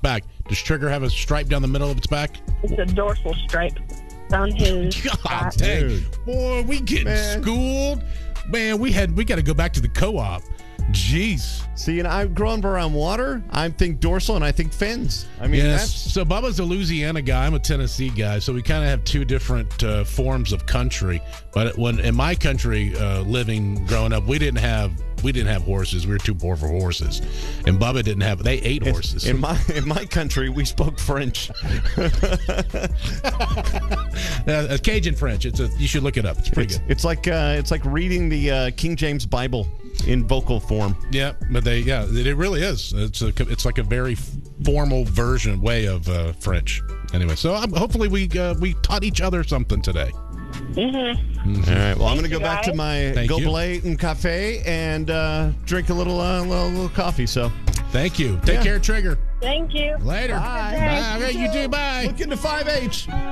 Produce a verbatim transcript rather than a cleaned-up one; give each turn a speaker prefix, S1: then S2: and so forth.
S1: back. Does Trigger have a stripe down the middle of its back?
S2: It's a dorsal stripe down his
S1: God
S2: back.
S1: dang.
S3: Dude.
S1: Boy, we getting
S3: Man.
S1: schooled. Man, we had we got to go back to the co-op. Jeez.
S3: See, and I've grown up around water. I think dorsal and I think fins. I mean,
S1: Yes.
S3: that's
S1: So Bubba's a Louisiana guy. I'm a Tennessee guy. So we kind of have two different uh, forms of country. But when in my country, uh, living growing up, we didn't have we didn't have horses. We were too poor for horses, and Bubba didn't have. They ate horses.
S3: in my in my country. We spoke French.
S1: uh, Cajun French. It's a. You should look it up. It's pretty
S3: It's,
S1: good.
S3: it's like uh, it's like reading the uh, King James Bible in vocal form.
S1: Yeah, but they yeah, it, it really is. It's a it's like a very formal version way of uh, French. Anyway, so um, hopefully we uh, we taught each other something today.
S2: Mm-hmm.
S3: All right. Well, I'm going to
S2: you,
S3: go back to
S2: guys.
S3: my
S1: Thank you.
S3: Goblet and cafe and uh, drink a little, uh, little little coffee. So
S1: Thank you. Take
S3: Yeah.
S1: care, Trigger.
S2: Thank you.
S1: Later.
S3: Bye.
S1: Bye. All right, you too. Bye.
S3: look into five H.